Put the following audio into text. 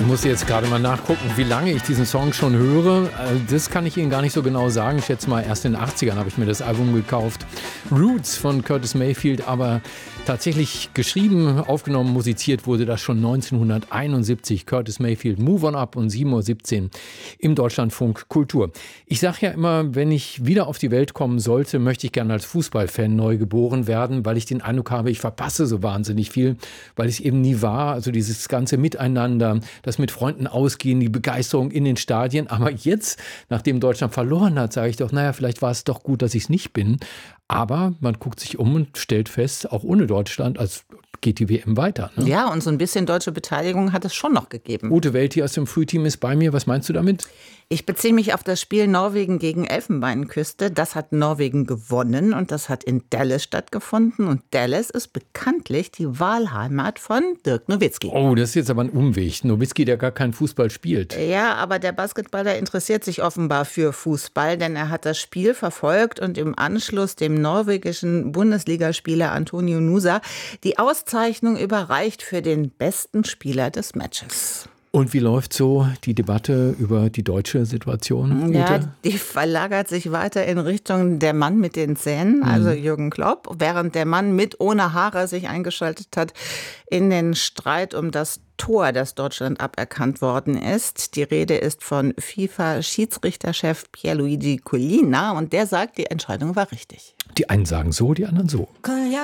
muss jetzt gerade mal nachgucken, wie lange ich diesen Song schon höre. Das kann ich Ihnen gar nicht so genau sagen. Ich schätze mal, erst in den 80ern habe ich mir das Album gekauft. Roots von Curtis Mayfield, aber tatsächlich geschrieben, aufgenommen, musiziert wurde das schon 1971. Curtis Mayfield, Move on Up und 7:17 Uhr im Deutschlandfunk Kultur. Ich sage ja immer, wenn ich wieder auf die Welt kommen sollte, möchte ich gerne als Fußballfan neu geboren werden, weil ich den Eindruck habe, ich verpasse so wahnsinnig viel, weil ich es eben nie war. Also dieses ganze Miteinander, das mit Freunden ausgehen, die Begeisterung in den Stadien. Aber jetzt, nachdem Deutschland verloren hat, sage ich doch, naja, vielleicht war es doch gut, dass ich es nicht bin. Aber man guckt sich um und stellt fest, auch ohne Deutschland, als geht die WM weiter. Ne? Ja, und so ein bisschen deutsche Beteiligung hat es schon noch gegeben. Ute Welti aus dem Frühteam ist bei mir. Was meinst du damit? Ich beziehe mich auf das Spiel Norwegen gegen Elfenbeinküste. Das hat Norwegen gewonnen und das hat in Dallas stattgefunden. Und Dallas ist bekanntlich die Wahlheimat von Dirk Nowitzki. Oh, das ist jetzt aber ein Umweg. Nowitzki, der gar keinen Fußball spielt. Ja, aber der Basketballer interessiert sich offenbar für Fußball, denn er hat das Spiel verfolgt und im Anschluss dem norwegischen Bundesligaspieler Antonio Nusa die Auszeichnung überreicht für den besten Spieler des Matches. Und wie läuft so die Debatte über die deutsche Situation? Ja, die verlagert sich weiter in Richtung der Mann mit den Zähnen, also Jürgen Klopp, während der Mann mit ohne Haare sich eingeschaltet hat in den Streit um das Tor, das Deutschland aberkannt worden ist. Die Rede ist von FIFA-Schiedsrichterchef Pierluigi Collina und der sagt, die Entscheidung war richtig. Die einen sagen so, die anderen so.